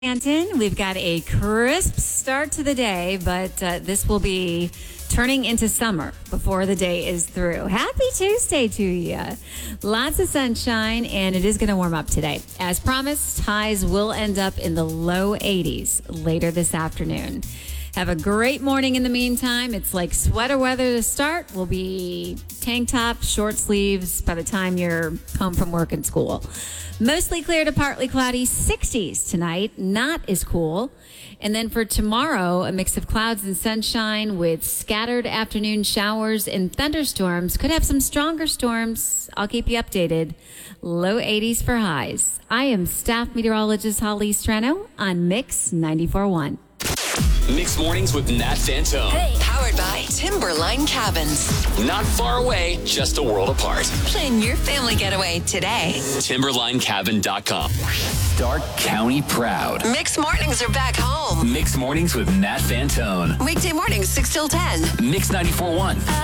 Anton, we've got a crisp start to the day, but this will be turning into summer before the day is through. Happy Tuesday to you. Lots of sunshine, and it is going to warm up today. As promised, highs will end up in the low 80s later this afternoon. Have a great morning in the meantime. It's like sweater weather to start. Will be tank top, short sleeves by the time you're home from work and school. Mostly clear to partly cloudy, 60s tonight. Not as cool. And then for tomorrow, a mix of clouds and sunshine with scattered afternoon showers and thunderstorms. Could have some stronger storms. I'll keep you updated. Low 80s for highs. I am staff meteorologist Holly Strano on Mix 94.1. Mixed Mornings with Nat Fantone. Hey, powered by Timberline Cabins. Not far away, just a world apart. Plan your family getaway today. TimberlineCabin.com. Stark County proud. Mixed Mornings are back home. Mixed Mornings with Nat Fantone. Weekday mornings, 6 till 10. Mix 94.1.